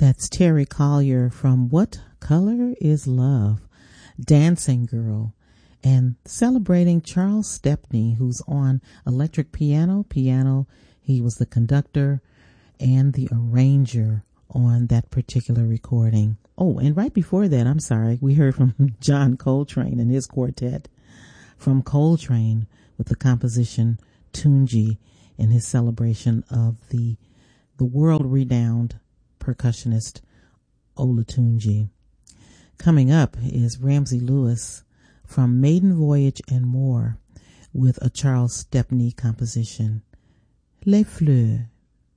That's Terry Collier from What Color is Love? Dancing Girl. And celebrating Charles Stepney, who's on electric piano. He was the conductor and the arranger on that particular recording. Oh, and right before that, I'm sorry, we heard from John Coltrane and his quartet from Coltrane with the composition Tunji in his celebration of the world-renowned percussionist Olatunji. Coming up is Ramsey Lewis from Maiden Voyage and More with a Charles Stepney composition, Les Fleurs.